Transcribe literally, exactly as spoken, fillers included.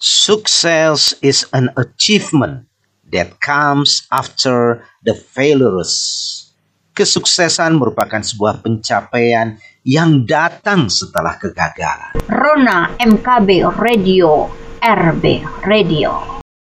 Success is an achievement that comes after the failures. Kesuksesan merupakan sebuah pencapaian yang datang setelah kegagalan. Rona M K B Radio, R B Radio.